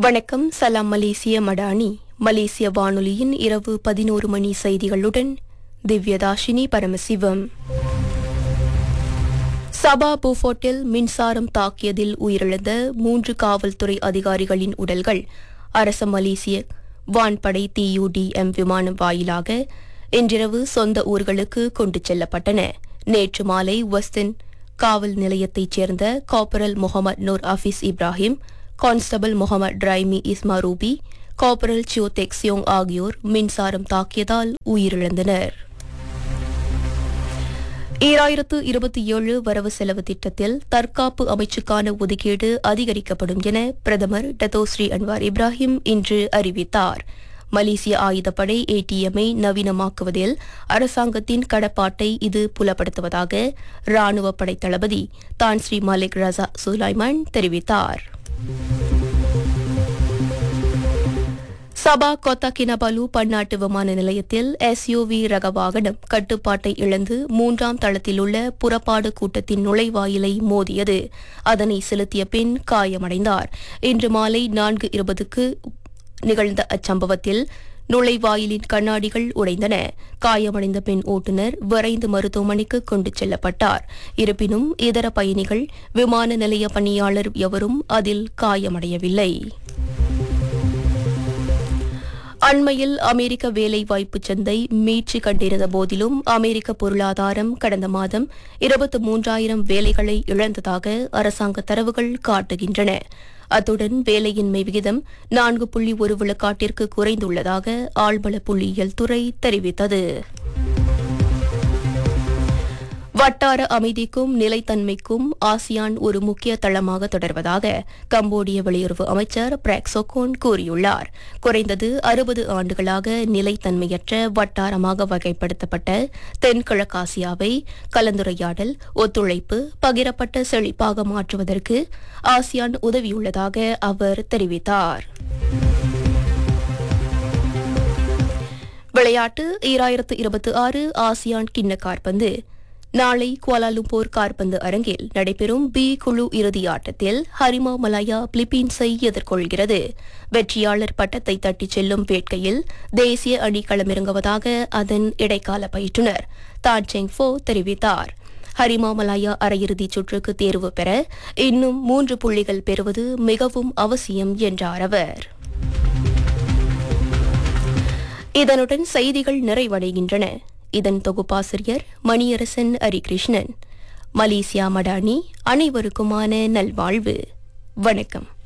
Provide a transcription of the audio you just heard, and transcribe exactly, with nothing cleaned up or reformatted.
வணக்கம். சலாம் மலேசிய மடானி மலேசிய வானொலியின் இரவு பதினோரு மணி செய்திகளுடன் திவ்யதாஷினி பரமசிவம். சபா பூஃபோர்ட்டில் மின்சாரம் தாக்கியதில் உயிரிழந்த மூன்று காவல்துறை அதிகாரிகளின் உடல்கள் அரச மலேசிய வான்படை டியூடிஎம் விமானம் வாயிலாக இன்றிரவு சொந்த ஊர்களுக்கு கொண்டு செல்லப்பட்டன. நேற்று மாலை வெஸ்டன் காவல் நிலையத்தைச் சேர்ந்த corporal Mohammed Noor office Ibrahim, constable Mohammed டிரைமி இஸ்மா Ruby, corporal சியோ தெக்சியோங் ஆகியோர் மின்சாரம் தாக்கியதால் உயிரிழந்தனர். ஈராயிரத்து இருபத்தி ஏழு வரவு செலவு திட்டத்தில் தற்காப்பு அமைச்சுக்கான ஒதுக்கீடு அதிகரிக்கப்படும் என பிரதமர் டத்தோஸ்ரீ அன்வார் இப்ராஹிம் இன்று அறிவித்தார். மலேசிய ஆயுதப்படை ஏடிஎம்ஐ நவீனமாக்குவதில் அரசாங்கத்தின் கடப்பாட்டை இது புலப்படுத்துவதாக ராணுவ படை தளபதி தான் ஸ்ரீ மாலிக் ரசா சுலைமான் தெரிவித்தார். சபா கோத்தா கினபாலு பன்னாட்டு விமான நிலையத்தில் எஸ்யூவி ரக வாகனம் கட்டுப்பாட்டை இழந்து மூன்றாம் தளத்தில் உள்ள புறப்பாடு கூட்டத்தின் நுழைவாயிலை மோதியது. அதனை செலுத்திய பின் காயமடைந்தார். இன்று மாலை நான்கு இருபதுக்கு நிகழ்ந்த அச்சம்பவத்தில் நுழைவாயிலின் கண்ணாடிகள் உடைந்தன. காயமடைந்த பெண் ஓட்டுநர் விரைந்து மருத்துவமனைக்கு கொண்டு செல்லப்பட்டார். இருப்பினும் இதர பயணிகள், விமான நிலைய பணியாளர் எவரும் அதில் காயமடையவில்லை. அண்மையில் அமெரிக்க வேலைவாய்ப்பு சந்தை மீட்சி கண்டிருந்த போதிலும் அமெரிக்க பொருளாதாரம் கடந்த மாதம் இருபத்தி மூன்றாயிரம் வேலைகளை இழந்ததாக அரசாங்க தரவுகள் காட்டுகின்றன. அத்துடன் வேலையின்மை விகிதம் நான்கு புள்ளி ஒரு விழுக்காட்டிற்கு குறைந்துள்ளதாக ஆழ்வள புள்ளியியல் துறை தெரிவித்தது. வட்டார அமைதிக்கும் நிலைத்தன்மைக்கும் ஆசியான் ஒரு முக்கிய தளமாக தொடர்வதாக கம்போடிய வெளியுறவு அமைச்சர் பிராக் சொக்கோன் கூறியுள்ளார். குறைந்தது அறுபது ஆண்டுகளாக நிலைத்தன்மையற்ற வட்டாரமாக வகைப்படுத்தப்பட்ட தென்கிழக்காசியாவை கலந்துரையாடல், ஒத்துழைப்பு, பகிரப்பட்ட செழிப்பாக மாற்றுவதற்கு ஆசியான் உதவியுள்ளதாக அவர் தெரிவித்தார். விளையாட்டு ஈராயிரத்து இருபத்தி ஆறு ஆசியான் கிண்ண காற்பந்து நாளை குவாலாலும்பூர் காற்பந்து அரங்கில் நடைபெறும் பி குழு இறுதி ஆட்டத்தில் ஹரிமா மலாயா பிலிப்பீன்ஸை எதிர்கொள்கிறது. வெற்றியாளர் பட்டத்தை தட்டிச் செல்லும் வேட்கையில் தேசிய அணி களமிறங்குவதாக அதன் இடைக்கால பயிற்றுநர் தான் செங் ஃபோ தெரிவித்தார். ஹரிமா மலாயா அரையிறுதிச் சுற்றுக்கு தேர்வு பெற இன்னும் மூன்று புள்ளிகள் பெறுவது மிகவும் அவசியம் என்றார் அவர். இதனுடன் செய்திகள் நிறைவடைகின்றன. இதன் தொகுப்பாசிரியர் மணியரசன் அரிகிருஷ்ணன். மலேசியா மடானி அனைவருக்குமான நல்வாழ்வு. வணக்கம்.